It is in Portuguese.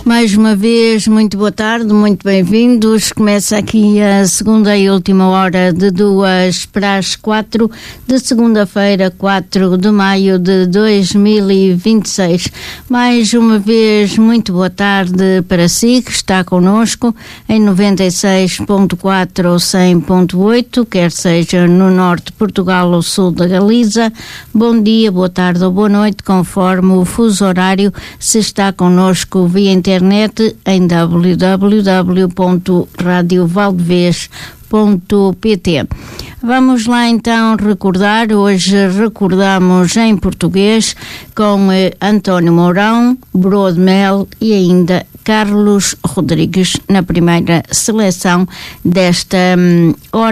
Mais uma vez, muito boa tarde, muito bem-vindos. Começa aqui a segunda e última hora de 2:45 de segunda-feira, 4 de maio de 2026. Mais uma vez, muito boa tarde para si, que está connosco em 96.4 ou 100.8, quer seja no norte de Portugal ou sul da Galiza. Bom dia, boa tarde ou boa noite, conforme o fuso horário, se está connosco via internet em www.radiovaldevez.pt. Vamos lá então recordar, hoje recordamos em português com António Mourão, Broa de Mel e ainda Carlos Rodrigues na primeira seleção desta hora.